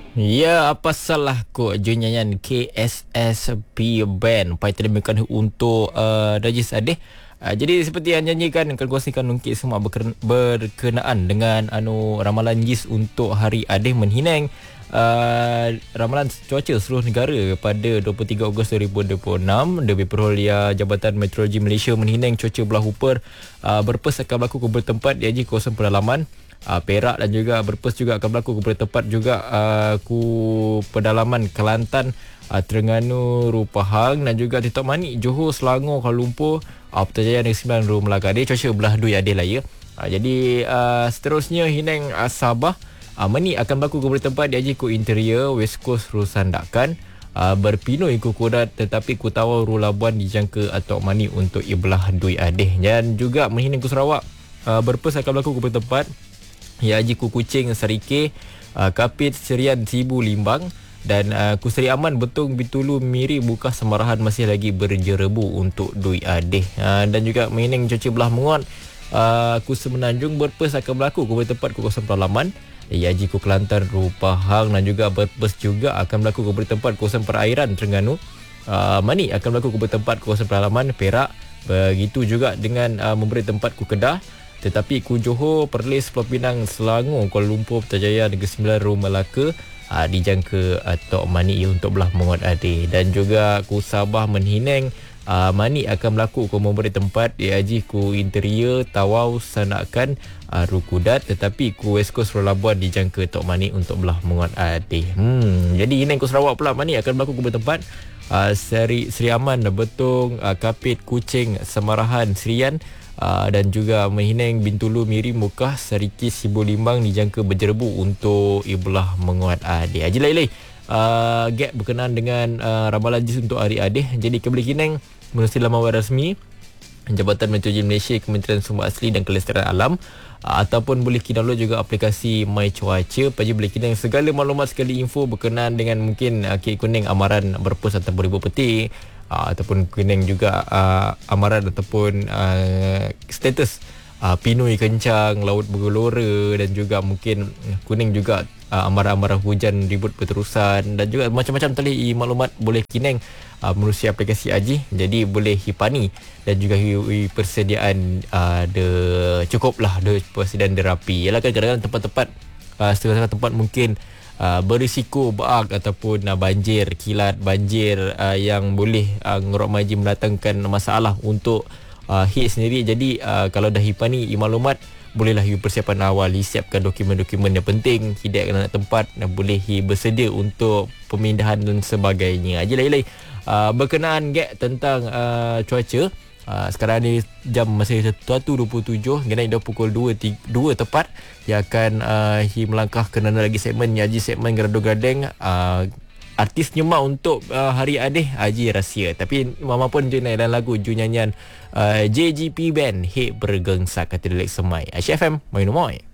Ya, apa salahku nyanyian KSSB Band pai terbikan untuk Najis Adeh. Jadi seperti yang nyanyikan akan kongsikan ungkit semua berkenaan dengan ramalan JIS untuk Hari Adeh Menhinang. Ramalan cuaca seluruh negara pada 23 Ogos 2026. Lebih Perolia Jabatan Meteorologi Malaysia menhinang cuaca belah upper berpes akan berlaku ke bertempat di haji kawasan pedalaman Perak dan juga berpes juga akan berlaku ke bertempat juga ku pedalaman Kelantan, Terengganu, Rupahang dan juga Titok Manik, Johor, Selangor, Kuala Lumpur, Putrajaya Negeri Sembilan, Rum Melaka. Dia cuaca belah dui adil lah ya. Jadi seterusnya Hinang Sabah Mani akan berlaku ke bertempat di haji ku interior West Coast Rusandakan, berpinoi ku Kudat tetapi ku Tawau Labuan dijangka atau Mani untuk ibelah dui adih. Dan juga Menhinang ku Sarawak berpes akan berlaku ke bertempat ya haji ku Kuching Serike, Kapit Serian Sibu Limbang dan ku Seri Aman Betong Bitulu Miri Buka Semarahan masih lagi berjerebu untuk dui adih. Dan juga Menhinang cuaca belah menguat ku Semenanjung berpes akan berlaku ke bertempat ku kawasan pedalaman ya haji ku Kelantan, Rupahang dan juga berpes juga akan berlaku ke bertempat kawasan perairan Terengganu. Mani akan berlaku ke bertempat kawasan pedalaman Perak. Begitu juga dengan memberi tempat ku Kedah. Tetapi ku Johor, Perlis, Pulau Pinang, Selangor, Kuala Lumpur, Putrajaya, Negeri Sembilan, Rum Melaka dijangka atau Mani untuk belah menguat adil. Dan juga ku Sabah Menhinang Mani akan berlaku ku memberi tempat di haji ku interior Tawau Sanakan, Rukudat. Tetapi ku West Coast Labuan dijangka Tok Mani untuk belah menguat adil. Jadi Hinang ku Sarawak pula Mani akan berlaku ku bertempat Seri Aman, Betong, Kapit, Kuching, Semarahan, Serian dan juga Menhinang, Bintulu, Miri, Mukah, Seriki, Sibu Limbang dijangka berjerebu untuk ibelah menguat adil. Haji Lailai gap berkenaan dengan ramalan JIS untuk Hari Adih. Jadi Kebeli Kinang menerusi laman web rasmi Jabatan Meteorologi Malaysia, Kementerian Sumber Asli dan Kelestarian Alam, ataupun boleh download juga aplikasi My Cuaca. Paji boleh kinang segala maklumat, sekali info berkenaan dengan mungkin kek kuning amaran berpus ataupun ribu petik, ataupun kuning juga amaran ataupun status pinui kencang, laut bergelora dan juga mungkin kuning juga amaran-amaran hujan ribut berterusan dan juga macam-macam tali maklumat boleh kineng menerusi aplikasi Aji. Jadi boleh hipani dan juga persediaan de cukup lah, de persediaan derapi. Ialah kadang-kadang tempat-tempat setengah-setengah tempat mungkin berisiko baak ataupun banjir, kilat banjir yang boleh ngerok maji mendatangkan masalah untuk hit sendiri. Jadi kalau dah hipani maklumat, bolehlah persiapan awal, siapkan dokumen-dokumen yang penting, hidayahkan anak tempat dan boleh bersedia untuk pemindahan dan sebagainya. Haji Lailai berkenaan tentang cuaca. Sekarang ni jam masih 1.27, kena dah pukul 2 tepat. Dia akan melangkah ke mana lagi segmen Haji, segmen Gerado-Gradeng. Artis nyemak untuk Hari Adih Haji Rahsia. Tapi mama pun je naik dalam lagu ju nyanyian JGP Band Hit Bergengsak kata Dilek Semai. Aisyah FM Main Umoy.